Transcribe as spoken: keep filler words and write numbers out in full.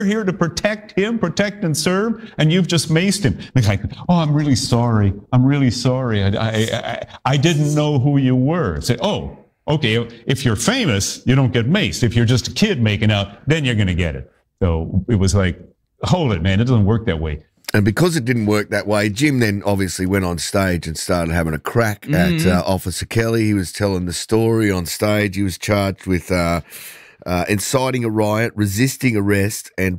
here to protect him, protect and serve, and you've just maced him. The guy, oh, I'm really sorry. I'm really sorry. I, I, I, I didn't know who you were. Say, oh, okay. If you're famous, you don't get maced. If you're just a kid making out, then you're going to get it. So it was like, hold it, man. It doesn't work that way. And because it didn't work that way, Jim then obviously went on stage and started having a crack mm-hmm. at uh, Officer Kelly. He was telling the story on stage. He was charged with uh, uh, inciting a riot, resisting arrest, and